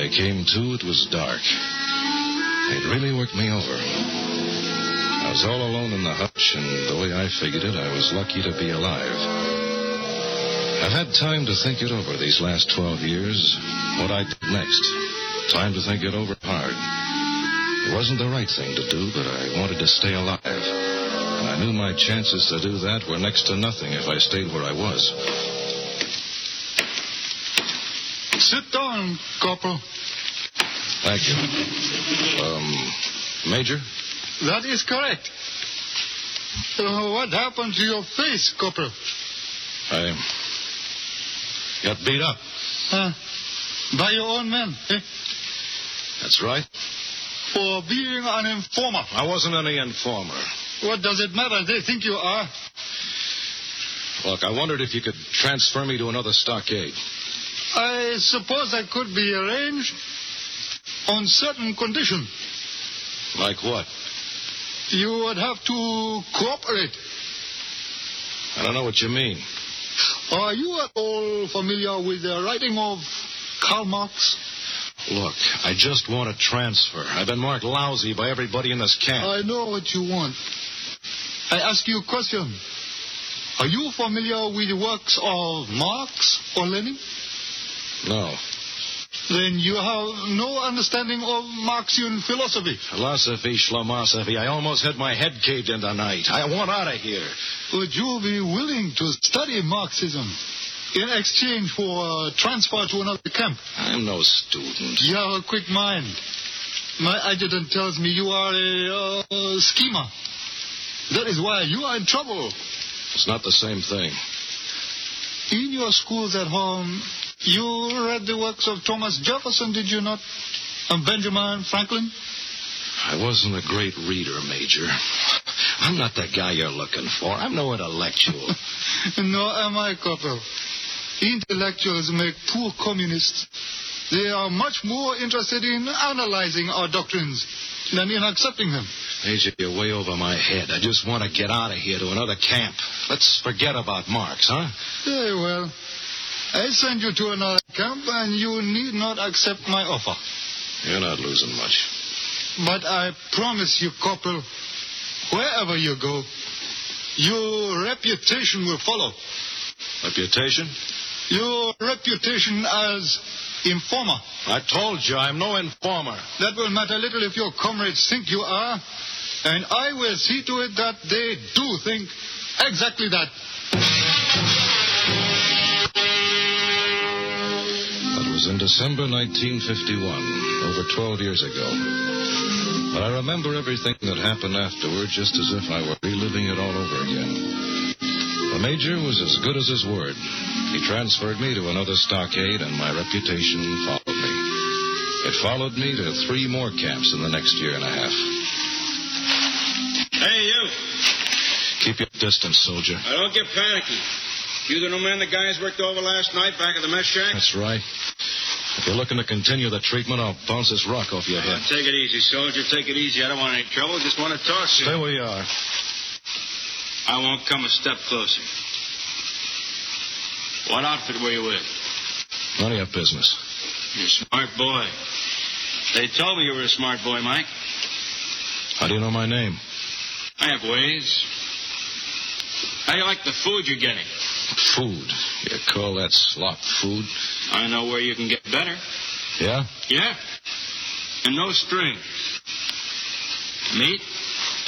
I came to, it was dark. It really worked me over. I was all alone in the hutch, and the way I figured it, I was lucky to be alive. I've had time to think it over these last 12 years, what I'd do next. Time to think it over hard. It wasn't the right thing to do, but I wanted to stay alive. And I knew my chances to do that were next to nothing if I stayed where I was. Sit down, Corporal. Thank you. Major? That is correct. What happened to your face, Corporal? I got beat up. By your own men, eh? That's right. For being an informer. I wasn't any informer. What does it matter? They think you are. Look, I wondered if you could transfer me to another stockade. I suppose that could be arranged on certain conditions. Like what? You would have to cooperate. I don't know what you mean. Are you at all familiar with the writing of Karl Marx? Look, I just want a transfer. I've been marked lousy by everybody in this camp. I know what you want. I ask you a question. Are you familiar with the works of Marx or Lenin? No. Then you have no understanding of Marxian philosophy. Philosophy, schlomosophy. I almost had my head caved in tonight. I want out of here. Would you be willing to study Marxism in exchange for a transfer to another camp? I'm no student. You have a quick mind. My adjutant tells me you are a schemer. That is why you are in trouble. It's not the same thing. In your schools at home, you read the works of Thomas Jefferson, did you not? And Benjamin Franklin? I wasn't a great reader, Major. I'm not the guy you're looking for. I'm no intellectual. Nor am I, Corporal. Intellectuals make poor communists. They are much more interested in analyzing our doctrines than in accepting them. Major, you're way over my head. I just want to get out of here to another camp. Let's forget about Marx, huh? Very well. I send you to another camp, and you need not accept my offer. You're not losing much. But I promise you, Corporal, wherever you go, your reputation will follow. Reputation? Your reputation as informer. I told you, I'm no informer. That will matter little if your comrades think you are, and I will see to it that they do think exactly that. That was in December 1951, over 12 years ago. But I remember everything that happened afterward just as if I were reliving it all over again. The Major was as good as his word. He transferred me to another stockade, and my reputation followed me. It followed me to 3 more camps in the next year and a half. Hey, you. Keep your distance, soldier. I don't get panicky. You the new man the guys worked over last night back at the mess shack? That's right. If you're looking to continue the treatment, I'll bounce this rock off your head. Take it easy, soldier. Take it easy. I don't want any trouble. Just want to talk to you. Stay where you are. I won't come a step closer. What outfit were you with? None of your business. You're a smart boy. They told me you were a smart boy, Mike. How do you know my name? I have ways. How do you like the food you're getting? Food? You call that slop food? I know where you can get better. Yeah? Yeah. And no strings. Meat?